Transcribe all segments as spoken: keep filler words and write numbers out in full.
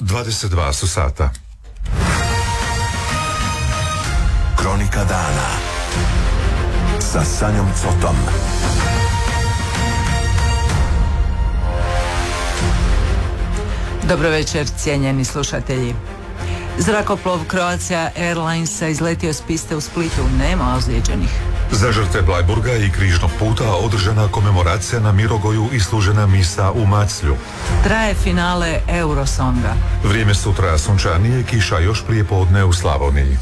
dvadeset dva su sata. Kronika dana sa Sanjom Cotom. Dobro večer, cijenjeni slušatelji. Zrakoplov Croatia Airlinesa izletio s piste u Splitu, nema ozlijeđenih. Za žrtve Blajburga i križnog puta održana komemoracija na Mirogoju i služena misa u Maclju. Traje finale Eurosonga. Vrijeme sutra sunčanije, kiša još prije podne u Slavoniji.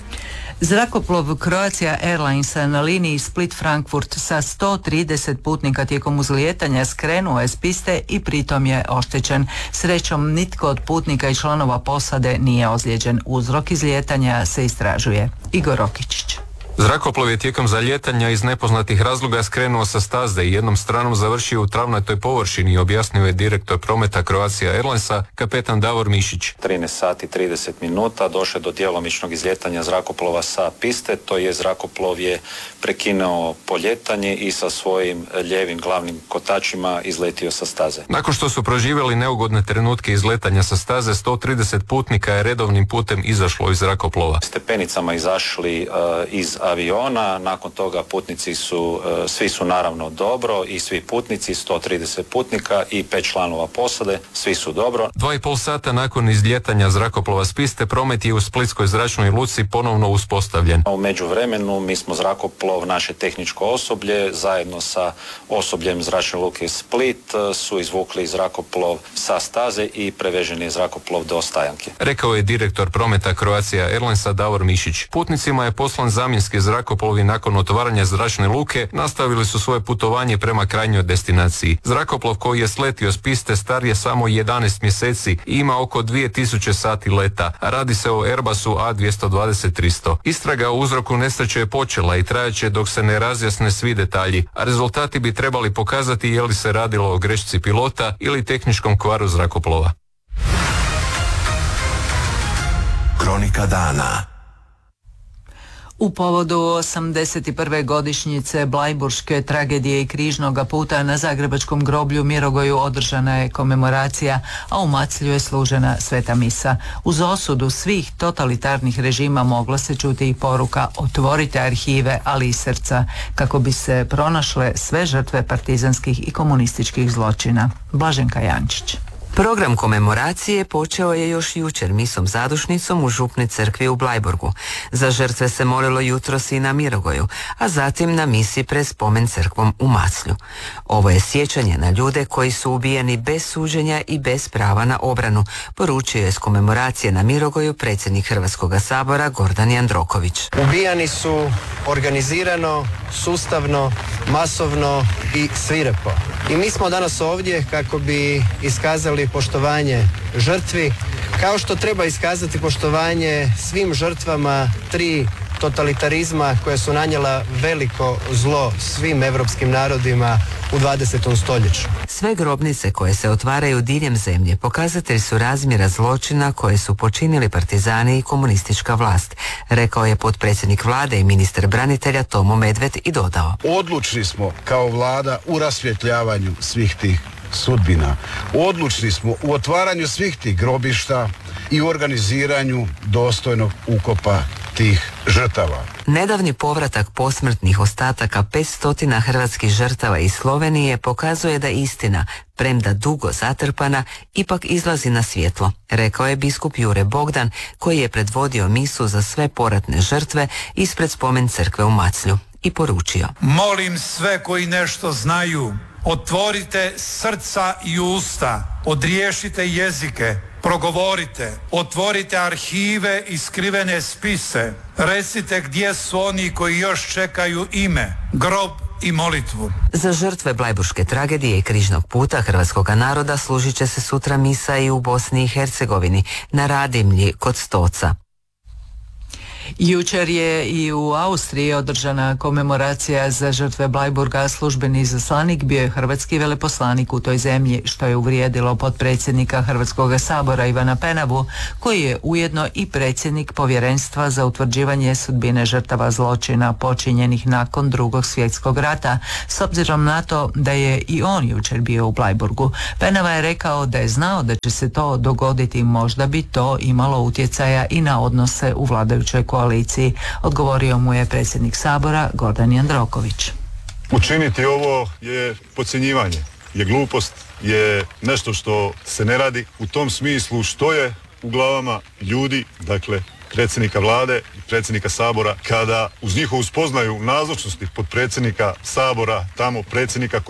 Zrakoplov Croatia Airlinesa na liniji Split-Frankfurt sa sto trideset putnika tijekom uzlijetanja skrenuo je s piste i pritom je oštećen. Srećom, nitko od putnika i članova posade nije ozlijeđen. Uzrok izlijetanja se istražuje. Igor Rokičić. Zrakoplov je tijekom zalijetanja iz nepoznatih razloga skrenuo sa staze i jednom stranom završio u travnatoj površini, objasnio je direktor prometa Croatia Airlinesa, kapetan Davor Mišić. trinaest sati i trideset minuta došlo do djelomičnog izlijetanja zrakoplova sa piste, to je zrakoplov je prekinuo poljetanje i sa svojim lijevim glavnim kotačima izletio sa staze. Nakon što su proživjeli neugodne trenutke izletanja sa staze, sto trideset putnika je redovnim putem izašlo iz zrakoplova. Stepenicama izašli uh, iz aviona, nakon toga putnici su, uh, svi su naravno dobro i svi putnici, sto trideset putnika i pet članova posade, svi su dobro. Dva i pol sata nakon izlijetanja zrakoplova s piste, promet je u Splitskoj zračnoj luci ponovno uspostavljen. U međuvremenu mi smo zrakoplov, naše tehničko osoblje, zajedno sa osobljem zračne luke Split su izvukli zrakoplov sa staze i prevežen je zrakoplov do Stajanke. Rekao je direktor prometa Croatia Airlinesa Davor Mišić. Putnicima je poslan zamjenski zrakoplovi nakon otvaranja zračne luke, nastavili su svoje putovanje prema krajnjoj destinaciji. Zrakoplov koji je sletio s piste star je samo jedanaest mjeseci i ima oko dvije tisuće sati leta. Radi se o Airbusu A dvjesto dvadeset tristo. Istraga o uzroku nesreće je počela i trajaće dok se ne razjasne svi detalji, a rezultati bi trebali pokazati je li se radilo o grešci pilota ili tehničkom kvaru zrakoplova. Kronika dana. U povodu osamdeset prve godišnjice Blajburške tragedije i križnoga puta na zagrebačkom groblju Mirogoju održana je komemoracija, a u Maclju je služena sveta misa. Uz osudu svih totalitarnih režima mogla se čuti i poruka otvorite arhive, ali i srca, kako bi se pronašle sve žrtve partizanskih i komunističkih zločina. Blaženka Jančić. Program komemoracije počeo je još jučer misom zadušnicom u župnoj crkvi u Blajburgu. Za žrtve se molilo jutros i na Mirogoju, a zatim na misi pred spomen crkvom u Maclju. Ovo je sjećanje na ljude koji su ubijeni bez suđenja i bez prava na obranu, poručio je s komemoracije na Mirogoju predsjednik Hrvatskoga sabora Gordan Jandroković. Ubijani su organizirano, sustavno, masovno i svirepo. I mi smo danas ovdje kako bi iskazali poštovanje žrtvi, kao što treba iskazati poštovanje svim žrtvama tri totalitarizma koja su nanijela veliko zlo svim evropskim narodima u dvadesetom stoljeću. Sve grobnice koje se otvaraju diljem zemlje pokazatelj su razmjera zločina koje su počinili partizani i komunistička vlast, rekao je potpredsjednik vlade i ministar branitelja Tomo Medved i dodao. Odlučni smo kao vlada u rasvjetljavanju svih tih sudbina. Odlučni smo u otvaranju svih tih grobišta i u organiziranju dostojnog ukopa tih žrtava. Nedavni povratak posmrtnih ostataka petsto hrvatskih žrtava iz Slovenije pokazuje da istina, premda dugo zatrpana, ipak izlazi na svjetlo, rekao je biskup Jure Bogdan, koji je predvodio misu za sve poratne žrtve ispred spomen crkve u Maclju i poručio. Molim sve koji nešto znaju, otvorite srca i usta, odriješite jezike, progovorite, otvorite arhive i skrivene spise, recite gdje su oni koji još čekaju ime, grob i molitvu. Za žrtve Blajburške tragedije i križnog puta hrvatskog naroda služit će se sutra misa i u Bosni i Hercegovini, na Radimlji kod Stoca. Jučer je i u Austriji održana komemoracija za žrtve Bleiburga. Službeni izaslanik bio je hrvatski veleposlanik u toj zemlji, što je uvrijedilo potpredsjednika Hrvatskog sabora Ivana Penavu, koji je ujedno i predsjednik Povjerenstva za utvrđivanje sudbine žrtava zločina počinjenih nakon Drugog svjetskog rata, s obzirom na to da je i on jučer bio u Bleiburgu. Penava je rekao da je znao da će se to dogoditi, možda bi to imalo utjecaja i na odnose u vladajućoj koaliciji. Odgovorio mu je predsjednik Sabora Gordan Jandroković. Učiniti ovo je podcjenjivanje, je glupost, je nešto što se ne radi. U tom smislu što je u glavama ljudi, dakle predsjednika vlade i predsjednika Sabora, kada uz njihovu spoznaju nazočnosti potpredsjednika Sabora, tamo predsjednika